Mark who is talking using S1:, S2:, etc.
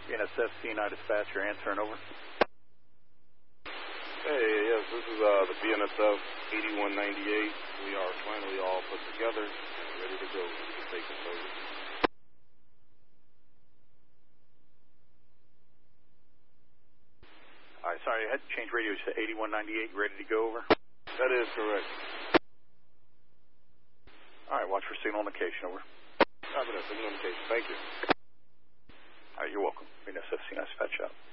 S1: BNSF C9 dispatcher answering over.
S2: Hey, yes, this is the BNSF 8198. We are finally all put together and ready to go. You can take us over.
S1: All right, sorry, I had to change radio to 8198. Ready to go over?
S2: That is correct.
S1: All right, watch for signal indication over.
S2: Copy that, signal indication. Thank you.
S1: All right, you're welcome. BNSF C9 dispatch out.